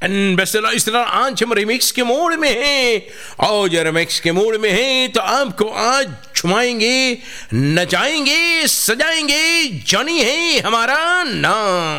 And bestseller इस तरह आज हम रिमिक्स के मूड में हैं, और जो रिमिक्स के मूड में हैं तो आपको आज छुमाएंगे, नचाएंगे, सजाएंगे। जॉनी है हमारा नाम।